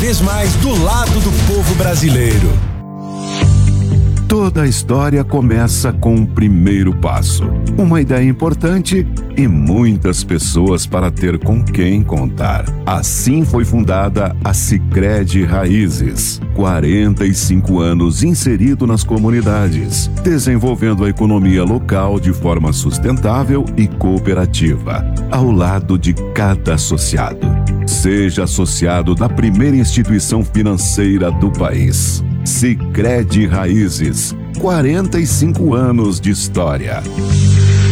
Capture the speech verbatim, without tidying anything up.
vez mais do lado do povo brasileiro. Toda a história começa com um primeiro passo, uma ideia importante e muitas pessoas para ter com quem contar. Assim foi fundada a Sicredi Raízes. quarenta e cinco anos inserido nas comunidades, desenvolvendo a economia local de forma sustentável e cooperativa, ao lado de cada associado. Seja associado da primeira instituição financeira do país. Sicredi Raízes, quarenta e cinco anos de história.